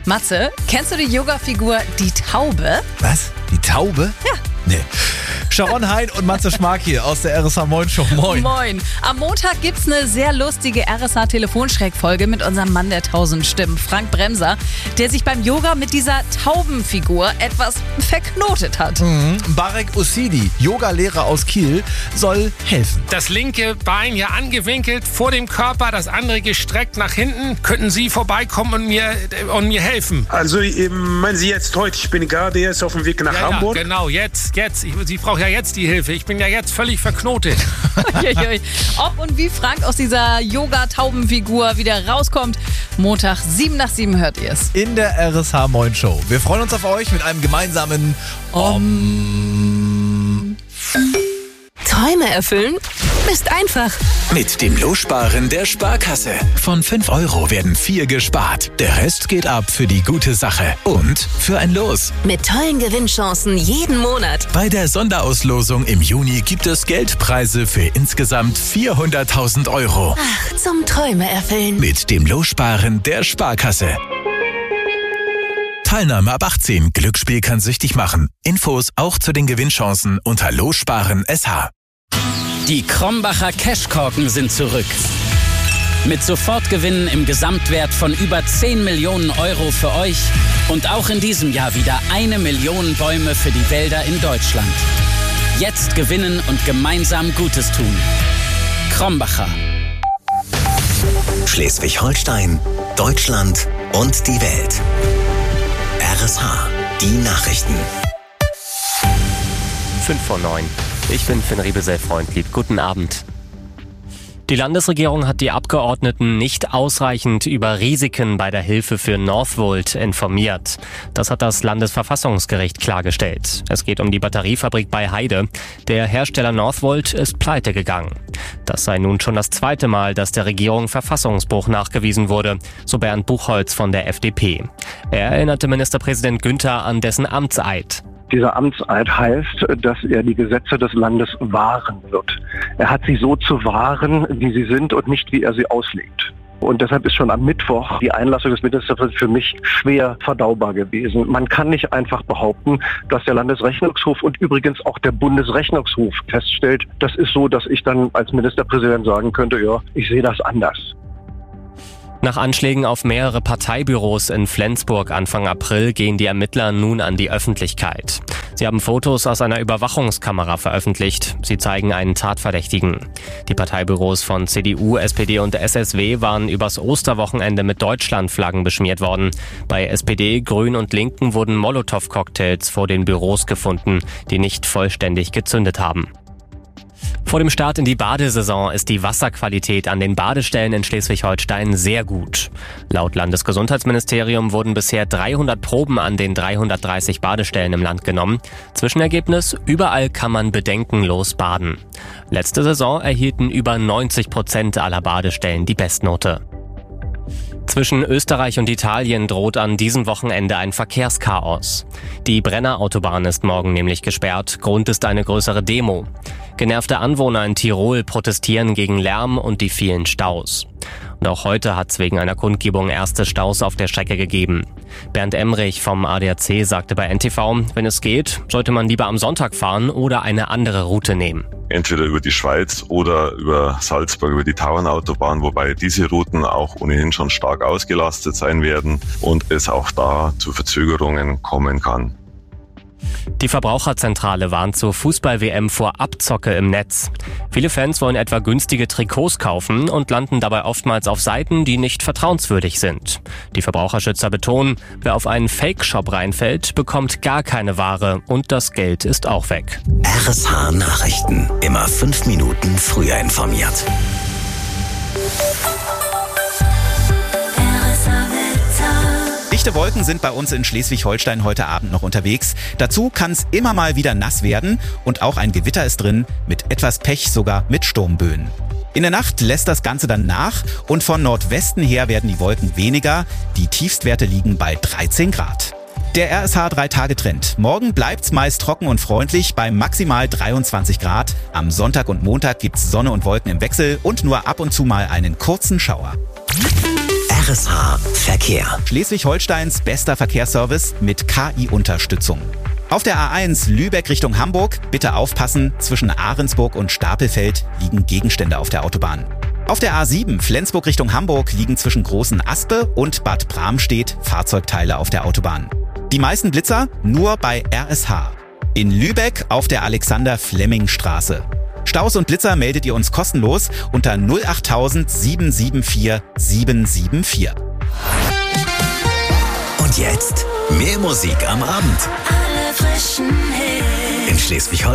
Matze, kennst du die Yoga-Figur Die Taube? Was? Die Taube? Ja. Nee. Sharon Hein und Matze Schmark hier aus der RSH Moin Show. Moin. Moin. Am Montag gibt's eine sehr lustige RSH-Telefonschreck-Folge mit unserem Mann der 1000 Stimmen, Frank Bremser, der sich beim Yoga mit dieser Taubenfigur etwas verknotet hat. Barek Ussidi, Yogalehrer aus Kiel, soll helfen. Das linke Bein hier angewinkelt vor dem Körper, das andere gestreckt nach hinten. Könnten Sie vorbeikommen und mir helfen? Also, meinen Sie jetzt heute, ich bin gerade jetzt auf dem Weg nach Hamburg? Ja, genau, jetzt. Sie braucht ja jetzt die Hilfe. Ich bin ja jetzt völlig verknotet. Ob und wie Frank aus dieser Yoga-Taubenfigur wieder rauskommt, Montag 7 nach 7 hört ihr es. In der RSH Moin Show. Wir freuen uns auf euch mit einem gemeinsamen Träume erfüllen ist einfach. Mit dem Lossparen der Sparkasse. Von 5 € werden 4 gespart. Der Rest geht ab für die gute Sache und für ein Los. Mit tollen Gewinnchancen jeden Monat. Bei der Sonderauslosung im Juni gibt es Geldpreise für insgesamt 400.000 €. Ach, zum Träume erfüllen. Mit dem Lossparen der Sparkasse. Teilnahme ab 18. Glücksspiel kann süchtig machen. Infos auch zu den Gewinnchancen unter Lossparen SH. Die Krombacher Cashkorken sind zurück. Mit Sofortgewinnen im Gesamtwert von über 10 Millionen € für euch und auch in diesem Jahr wieder 1 Million Bäume für die Wälder in Deutschland. Jetzt gewinnen und gemeinsam Gutes tun. Krombacher. Schleswig-Holstein, Deutschland und die Welt. RSH, die Nachrichten. 5:09. Ich bin Finn Riebesell-Freundlieb. Guten Abend. Die Landesregierung hat die Abgeordneten nicht ausreichend über Risiken bei der Hilfe für Northvolt informiert. Das hat das Landesverfassungsgericht klargestellt. Es geht um die Batteriefabrik bei Heide. Der Hersteller Northvolt ist pleite gegangen. Das sei nun schon das zweite Mal, dass der Regierung Verfassungsbruch nachgewiesen wurde, so Bernd Buchholz von der FDP. Er erinnerte Ministerpräsident Günther an dessen Amtseid. Dieser Amtseid heißt, dass er die Gesetze des Landes wahren wird. Er hat sie so zu wahren, wie sie sind und nicht, wie er sie auslegt. Und deshalb ist schon am Mittwoch die Einlassung des Ministerpräsidenten für mich schwer verdaubar gewesen. Man kann nicht einfach behaupten, dass der Landesrechnungshof und übrigens auch der Bundesrechnungshof feststellt, das ist so, dass ich dann als Ministerpräsident sagen könnte, ja, ich sehe das anders. Nach Anschlägen auf mehrere Parteibüros in Flensburg Anfang April gehen die Ermittler nun an die Öffentlichkeit. Sie haben Fotos aus einer Überwachungskamera veröffentlicht. Sie zeigen einen Tatverdächtigen. Die Parteibüros von CDU, SPD und SSW waren übers Osterwochenende mit Deutschlandflaggen beschmiert worden. Bei SPD, Grün und Linken wurden Molotow-Cocktails vor den Büros gefunden, die nicht vollständig gezündet haben. Vor dem Start in die Badesaison ist die Wasserqualität an den Badestellen in Schleswig-Holstein sehr gut. Laut Landesgesundheitsministerium wurden bisher 300 Proben an den 330 Badestellen im Land genommen. Zwischenergebnis: überall kann man bedenkenlos baden. Letzte Saison erhielten über 90% aller Badestellen die Bestnote. Zwischen Österreich und Italien droht an diesem Wochenende ein Verkehrschaos. Die Brennerautobahn ist morgen nämlich gesperrt. Grund ist eine größere Demo. Genervte Anwohner in Tirol protestieren gegen Lärm und die vielen Staus. Und auch heute hat es wegen einer Kundgebung erste Staus auf der Strecke gegeben. Bernd Emrich vom ADAC sagte bei NTV, wenn es geht, sollte man lieber am Sonntag fahren oder eine andere Route nehmen. Entweder über die Schweiz oder über Salzburg, über die Tauernautobahn, wobei diese Routen auch ohnehin schon stark ausgelastet sein werden und es auch da zu Verzögerungen kommen kann. Die Verbraucherzentrale warnt zur Fußball-WM vor Abzocke im Netz. Viele Fans wollen etwa günstige Trikots kaufen und landen dabei oftmals auf Seiten, die nicht vertrauenswürdig sind. Die Verbraucherschützer betonen, wer auf einen Fake-Shop reinfällt, bekommt gar keine Ware und das Geld ist auch weg. RSH Nachrichten. Immer 5 Minuten früher informiert. Dichte Wolken sind bei uns in Schleswig-Holstein heute Abend noch unterwegs. Dazu kann es immer mal wieder nass werden und auch ein Gewitter ist drin, mit etwas Pech sogar mit Sturmböen. In der Nacht lässt das Ganze dann nach und von Nordwesten her werden die Wolken weniger. Die Tiefstwerte liegen bei 13 Grad. Der RSH 3-Tage-Trend. Morgen bleibt's meist trocken und freundlich bei maximal 23 Grad. Am Sonntag und Montag gibt's Sonne und Wolken im Wechsel und nur ab und zu mal einen kurzen Schauer. RSH Verkehr. Schleswig-Holsteins bester Verkehrsservice mit KI-Unterstützung. Auf der A1 Lübeck Richtung Hamburg, bitte aufpassen, zwischen Ahrensburg und Stapelfeld liegen Gegenstände auf der Autobahn. Auf der A7 Flensburg Richtung Hamburg liegen zwischen Großen Aspe und Bad Bramstedt Fahrzeugteile auf der Autobahn. Die meisten Blitzer nur bei RSH. In Lübeck auf der Alexander-Fleming-Straße. Staus und Blitzer meldet ihr uns kostenlos unter 08000 774 774. Und jetzt mehr Musik am Abend. Alle frischen Hits. In Schleswig-Holstein.